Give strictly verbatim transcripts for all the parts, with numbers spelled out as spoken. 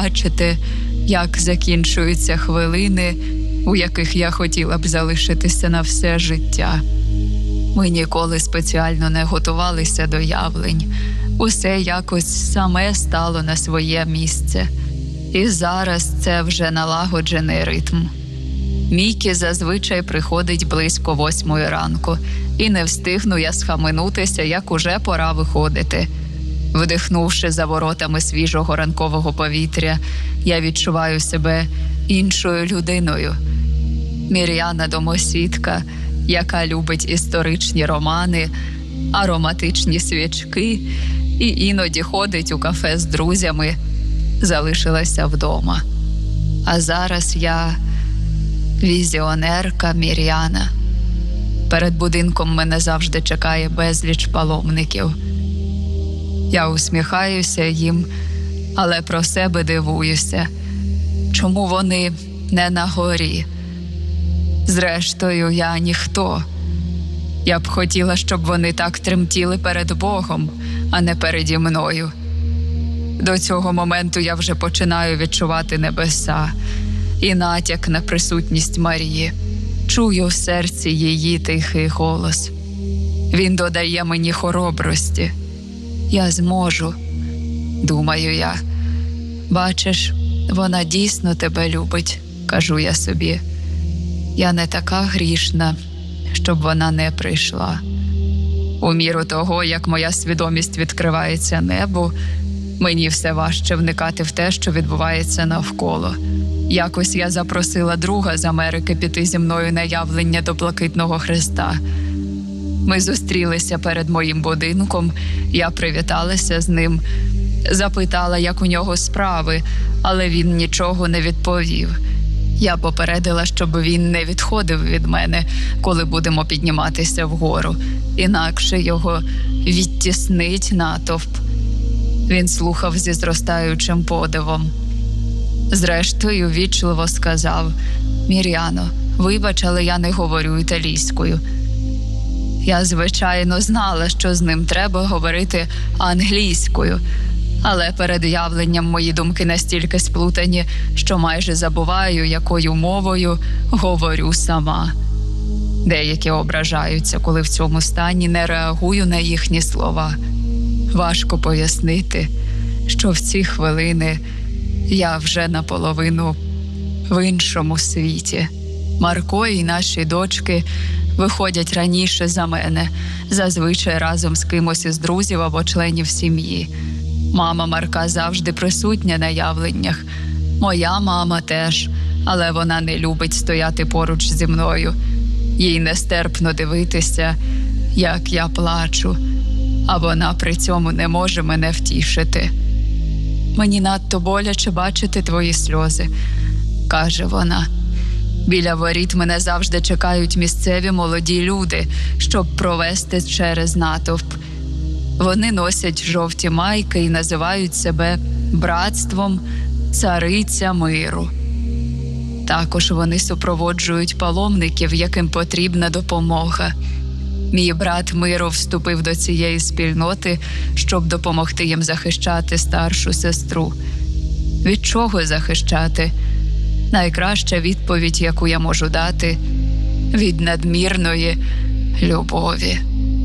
бачити, як закінчуються хвилини, у яких я хотіла б залишитися на все життя. Ми ніколи спеціально не готувалися до явлень. Усе якось саме стало на своє місце. І зараз це вже налагоджений ритм. Мікі зазвичай приходить близько восьмої ранку, і не встигну я схаменутися, як уже пора виходити. Вдихнувши за воротами свіжого ранкового повітря, я відчуваю себе іншою людиною. Мір'яна домосідка, яка любить історичні романи, ароматичні свічки і іноді ходить у кафе з друзями, залишилася вдома. А зараз я візіонерка Мір'яна. Перед будинком мене завжди чекає безліч паломників. Я усміхаюся їм, але про себе дивуюся. Чому вони не на горі? Зрештою, я ніхто. Я б хотіла, щоб вони так тремтіли перед Богом, а не переді мною. До цього моменту я вже починаю відчувати небеса і натяк на присутність Марії. Чую в серці її тихий голос. Він додає мені хоробрості. Я зможу, думаю я. Бачиш, вона дійсно тебе любить, кажу я собі. Я не така грішна, щоб вона не прийшла. У міру того, як моя свідомість відкривається небу, мені все важче вникати в те, що відбувається навколо. Якось я запросила друга з Америки піти зі мною на явлення до Блакитного Хреста. Ми зустрілися перед моїм будинком, я привіталася з ним, запитала, як у нього справи, але він нічого не відповів. Я попередила, щоб він не відходив від мене, коли будемо підніматися вгору, інакше його відтіснить натовп. Він слухав зі зростаючим подивом. Зрештою, ввічливо сказав: «Мір'яно, вибач, але я не говорю італійською». Я, звичайно, знала, що з ним треба говорити англійською, але перед явленням мої думки настільки сплутані, що майже забуваю, якою мовою говорю сама. Деякі ображаються, коли в цьому стані не реагую на їхні слова. Важко пояснити, що в ці хвилини я вже наполовину в іншому світі. Марко і наші дочки виходять раніше за мене, зазвичай разом з кимось із друзів або членів сім'ї. Мама Марка завжди присутня на явленнях. Моя мама теж, але вона не любить стояти поруч зі мною. Їй нестерпно дивитися, як я плачу, а вона при цьому не може мене втішити. «Мені надто боляче бачити твої сльози», – каже вона. Біля воріт мене завжди чекають місцеві молоді люди, щоб провести через натовп. Вони носять жовті майки і називають себе братством «Цариця миру». Також вони супроводжують паломників, яким потрібна допомога. Мій брат Миро вступив до цієї спільноти, щоб допомогти їм захищати старшу сестру. Від чого захищати? Найкраща відповідь, яку я можу дати – від надмірної любові.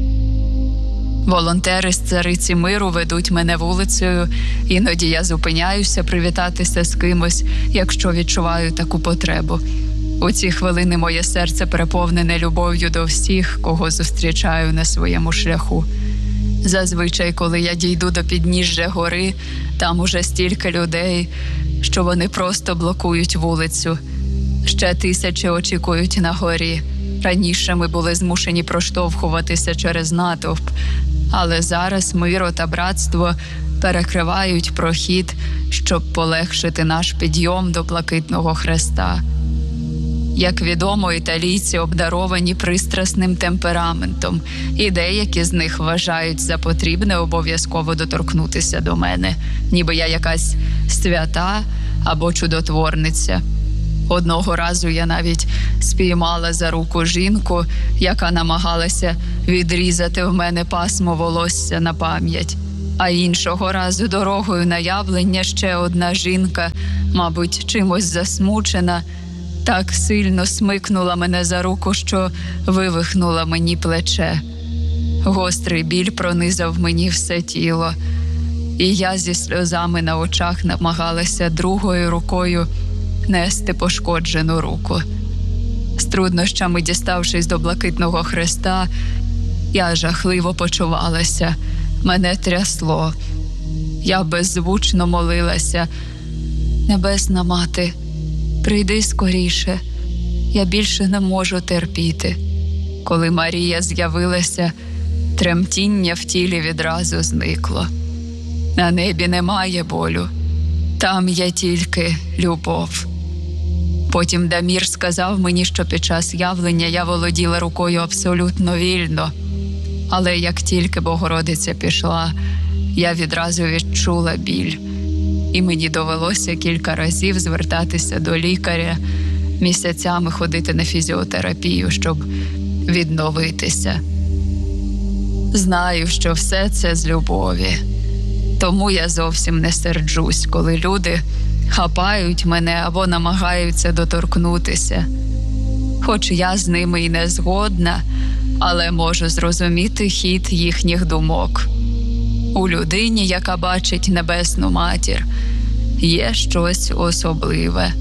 Волонтери з «Цариці миру» ведуть мене вулицею, іноді я зупиняюся привітатися з кимось, якщо відчуваю таку потребу. У ці хвилини моє серце переповнене любов'ю до всіх, кого зустрічаю на своєму шляху. Зазвичай, коли я дійду до підніжжя гори, там уже стільки людей, що вони просто блокують вулицю. Ще тисячі очікують на горі. Раніше ми були змушені проштовхуватися через натовп, але зараз Миро та братство перекривають прохід, щоб полегшити наш підйом до Блакитного Хреста. Як відомо, італійці обдаровані пристрасним темпераментом, і деякі з них вважають за потрібне обов'язково доторкнутися до мене, ніби я якась свята або чудотворниця. Одного разу я навіть спіймала за руку жінку, яка намагалася відрізати в мене пасмо волосся на пам'ять. А іншого разу дорогою на явлення ще одна жінка, мабуть, чимось засмучена, так сильно смикнула мене за руку, що вивихнула мені плече. Гострий біль пронизав мені все тіло, і я зі сльозами на очах намагалася другою рукою нести пошкоджену руку. З труднощами діставшись до Блакитного Хреста, я жахливо почувалася, мене трясло. Я беззвучно молилася: «Небесна Мати, прийди скоріше, я більше не можу терпіти». Коли Марія з'явилася, тремтіння в тілі відразу зникло. На небі немає болю, там є тільки любов. Потім Дамір сказав мені, що під час явлення я володіла рукою абсолютно вільно. Але як тільки Богородиця пішла, я відразу відчула біль. І мені довелося кілька разів звертатися до лікаря, місяцями ходити на фізіотерапію, щоб відновитися. Знаю, що все це з любові. Тому я зовсім не серджусь, коли люди хапають мене або намагаються доторкнутися. Хоч я з ними і не згодна, але можу зрозуміти хід їхніх думок. У людині, яка бачить Небесну Матір, є щось особливе.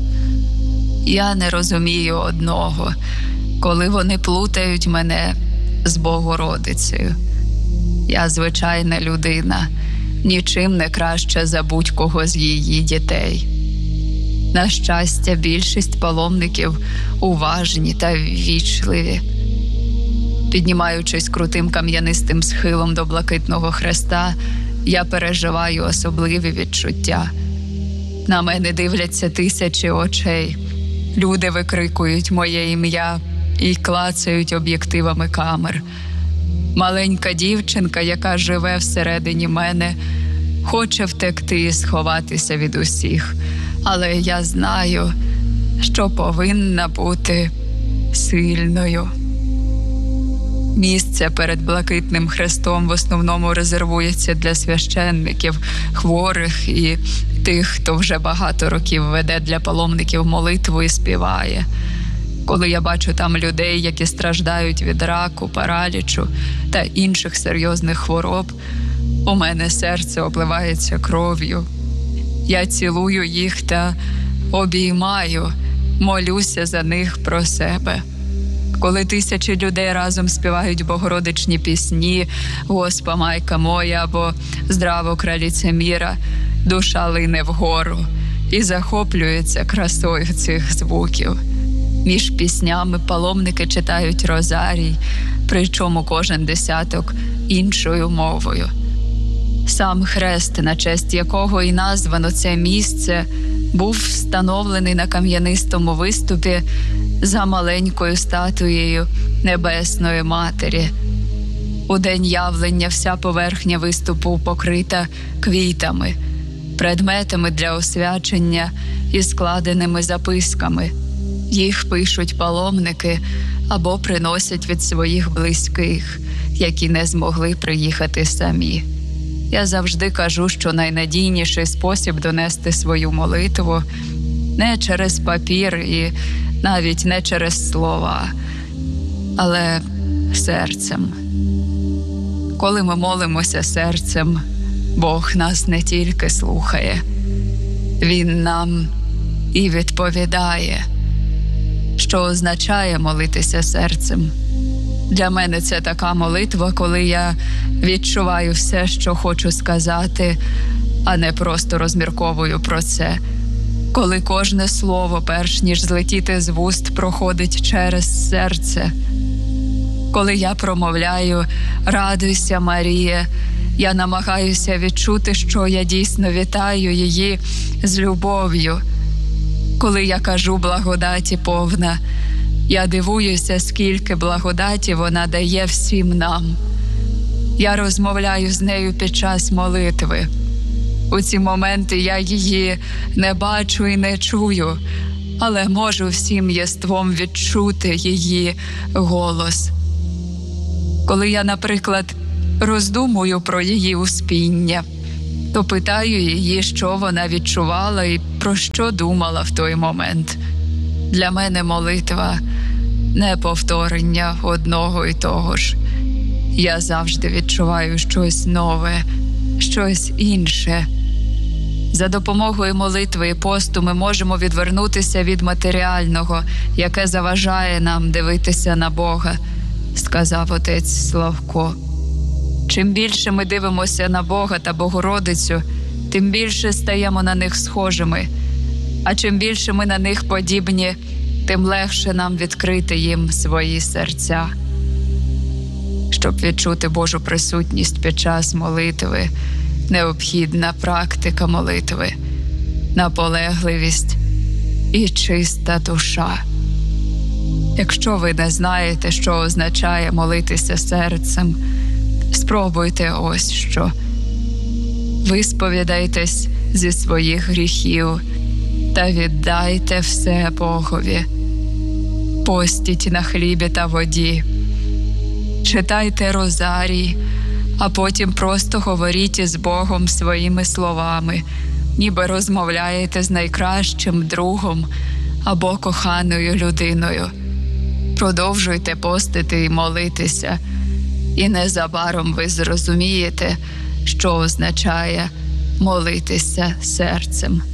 Я не розумію одного, коли вони плутають мене з Богородицею. Я звичайна людина, нічим не краща за будь-кого з її дітей. На щастя, більшість паломників уважні та ввічливі. Піднімаючись крутим кам'янистим схилом до Блакитного Хреста, я переживаю особливі відчуття. На мене дивляться тисячі очей. Люди викрикують моє ім'я і клацають об'єктивами камер. Маленька дівчинка, яка живе всередині мене, хоче втекти і сховатися від усіх. Але я знаю, що повинна бути сильною. Місце перед Блакитним Хрестом в основному резервується для священників, хворих і тих, хто вже багато років веде для паломників молитву і співає. Коли я бачу там людей, які страждають від раку, паралічу та інших серйозних хвороб, у мене серце обливається кров'ю. Я цілую їх та обіймаю, молюся за них про себе. Коли тисячі людей разом співають богородичні пісні «Госпа, майка моя» або «Здраво, краліця міра», душа лине вгору і захоплюється красою цих звуків. Між піснями паломники читають розарій, причому кожен десяток іншою мовою. Сам хрест, на честь якого і названо це місце, був встановлений на кам'янистому виступі за маленькою статуєю Небесної Матері. У день явлення вся поверхня виступу покрита квітами, предметами для освячення і складеними записками. Їх пишуть паломники або приносять від своїх близьких, які не змогли приїхати самі. Я завжди кажу, що найнадійніший спосіб донести свою молитву не через папір і навіть не через слова, але серцем. Коли ми молимося серцем, Бог нас не тільки слухає, Він нам і відповідає. Що означає молитися серцем? Для мене це така молитва, коли я відчуваю все, що хочу сказати, а не просто розмірковую про це. Коли кожне слово, перш ніж злетіти з вуст, проходить через серце. Коли я промовляю «Радуйся, Марія», я намагаюся відчути, що я дійсно вітаю її з любов'ю. Коли я кажу «благодаті повна», я дивуюся, скільки благодаті вона дає всім нам. Я розмовляю з нею під час молитви. У ці моменти я її не бачу і не чую, але можу всім єством відчути її голос. Коли я, наприклад, роздумую про її успіння, то питаю її, що вона відчувала і про що думала в той момент. Для мене молитва – не повторення одного і того ж. Я завжди відчуваю щось нове, щось інше. За допомогою молитви і посту ми можемо відвернутися від матеріального, яке заважає нам дивитися на Бога, сказав отець Славко. Чим більше ми дивимося на Бога та Богородицю, тим більше стаємо на них схожими. А чим більше ми на них подібні, тим легше нам відкрити їм свої серця. Щоб відчути Божу присутність під час молитви, необхідна практика молитви, наполегливість і чиста душа. Якщо ви не знаєте, що означає молитися серцем, спробуйте ось що. Висповідайтесь зі своїх гріхів та віддайте все Богові. Постіть на хлібі та воді. Читайте розарій, а потім просто говоріть із Богом своїми словами, ніби розмовляєте з найкращим другом або коханою людиною. Продовжуйте постити і молитися, і незабаром ви зрозумієте, що означає молитися серцем.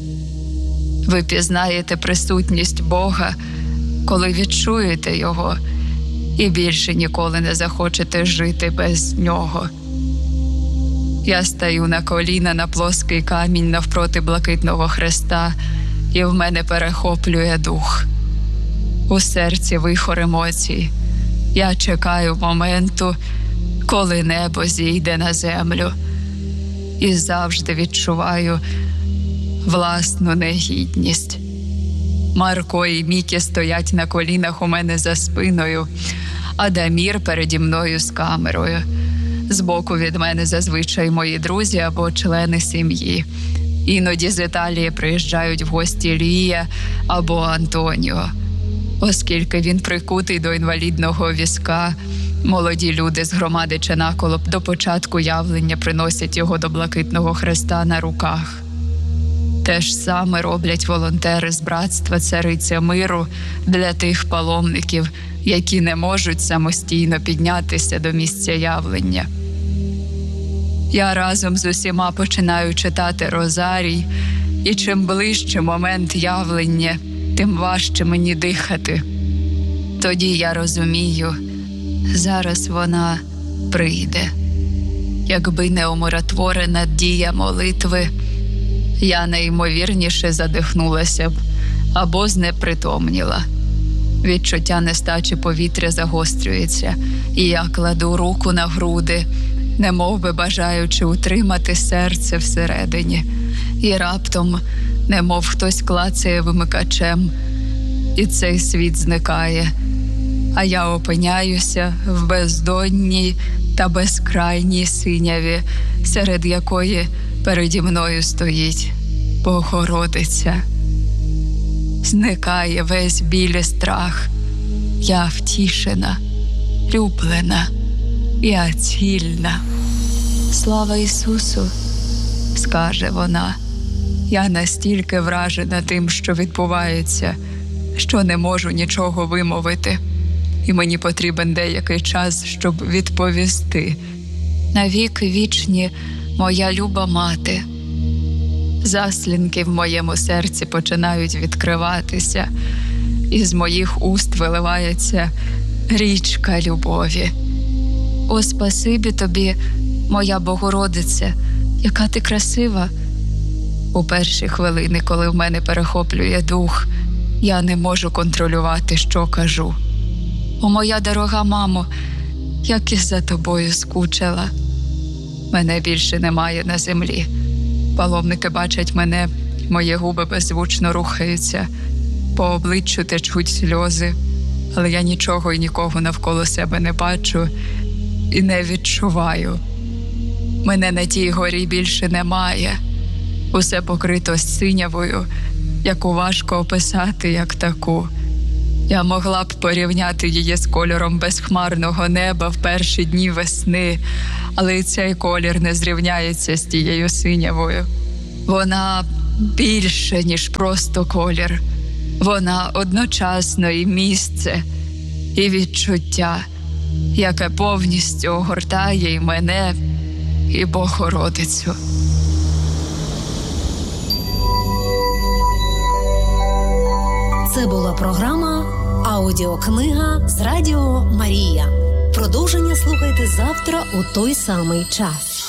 Ви пізнаєте присутність Бога, коли відчуєте Його, і більше ніколи не захочете жити без Нього. Я стаю на коліна на плоский камінь навпроти блакитного хреста, і в мене перехоплює дух. У серці вихор емоцій. Я чекаю моменту, коли небо зійде на землю, і завжди відчуваю власну негідність. Марко і Мікі стоять на колінах у мене за спиною, а Дамір переді мною з камерою. Збоку від мене зазвичай мої друзі або члени сім'ї. Іноді з Італії приїжджають в гості Лія або Антоніо. Оскільки він прикутий до інвалідного візка, молоді люди з громади чи наколо до початку явлення приносять його до блакитного хреста на руках. Те ж саме роблять волонтери з братства «Цариця миру» для тих паломників, які не можуть самостійно піднятися до місця явлення. Я разом з усіма починаю читати розарій, і чим ближче момент явлення, тим важче мені дихати. Тоді я розумію, зараз вона прийде. Якби не умиротворена дія молитви, я найімовірніше задихнулася б або знепритомніла. Відчуття нестачі повітря загострюється, і я кладу руку на груди, немов би бажаючи утримати серце всередині. І раптом, немов хтось клацає вимикачем, і цей світ зникає, а я опиняюся в бездонній та безкрайній синяві, серед якої переді мною стоїть Богородиця. Зникає весь біль і страх. Я втішена, люблена і цільна. Слава Ісусу, скаже вона. Я настільки вражена тим, що відбувається, що не можу нічого вимовити. І мені потрібен деякий час, щоб відповісти. Навіки вічні, моя люба мати. Заслінки в моєму серці починають відкриватися, і з моїх уст виливається річка любові. О, спасибі тобі, моя Богородице, яка ти красива. У перші хвилини, коли в мене перехоплює дух, я не можу контролювати, що кажу. О, моя дорога мамо, як я за тобою скучила. Мене більше немає на землі. Паломники бачать мене, мої губи беззвучно рухаються, по обличчю течуть сльози, але я нічого і нікого навколо себе не бачу і не відчуваю. Мене на тій горі більше немає. Усе покрито синявою, яку важко описати як таку. Я могла б порівняти її з кольором безхмарного неба в перші дні весни, але й цей колір не зрівняється з тією синявою. Вона більше, ніж просто колір. Вона одночасно і місце, і відчуття, яке повністю огортає і мене, і Богородицю. Це була програма «Аудіокнига» з Радіо Марія. Продовження слухайте завтра у той самий час.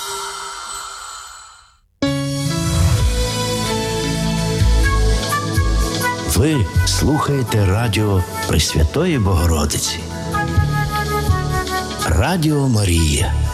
Ви слухаєте радіо Пресвятої Богородиці. Радіо Марія.